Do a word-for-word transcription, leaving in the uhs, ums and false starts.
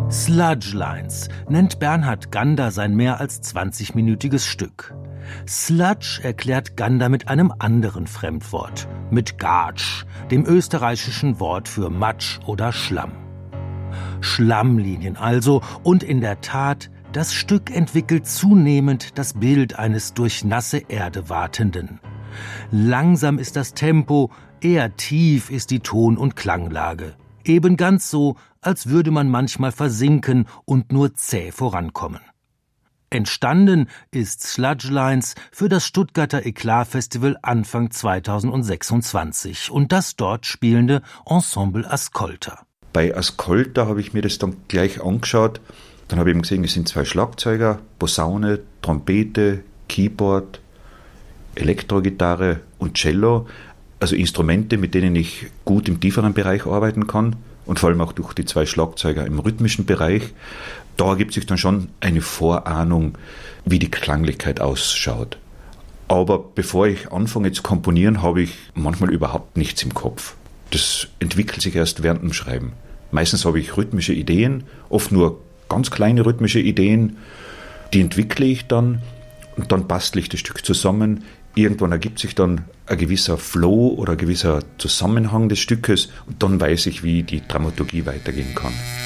Sludge Lines nennt Bernhard Gander sein mehr als zwanzigminütiges Stück. Sludge erklärt Gander mit einem anderen Fremdwort, mit Gatsch, dem österreichischen Wort für Matsch oder Schlamm. Schlammlinien also, und in der Tat, das Stück entwickelt zunehmend das Bild eines durch nasse Erde watenden. Langsam ist das Tempo, eher tief ist die Ton- und Klanglage. Eben ganz so, als würde man manchmal versinken und nur zäh vorankommen. Entstanden ist Sludge Lines für das Stuttgarter Eklat-Festival Anfang zweitausendsechsundzwanzig und das dort spielende Ensemble Ascolta. Bei Ascolta habe ich mir das dann gleich angeschaut. Dann habe ich eben gesehen, es sind zwei Schlagzeuger, Posaune, Trompete, Keyboard, Elektrogitarre und Cello. Also Instrumente, mit denen ich gut im tieferen Bereich arbeiten kann und vor allem auch durch die zwei Schlagzeuger im rhythmischen Bereich. Da ergibt sich dann schon eine Vorahnung, wie die Klanglichkeit ausschaut. Aber bevor ich anfange zu komponieren, habe ich manchmal überhaupt nichts im Kopf. Das entwickelt sich erst während dem Schreiben. Meistens habe ich rhythmische Ideen, oft nur ganz kleine rhythmische Ideen, die entwickle ich dann und dann bastle ich das Stück zusammen. Irgendwann ergibt sich dann ein gewisser Flow oder ein gewisser Zusammenhang des Stückes und dann weiß ich, wie die Dramaturgie weitergehen kann.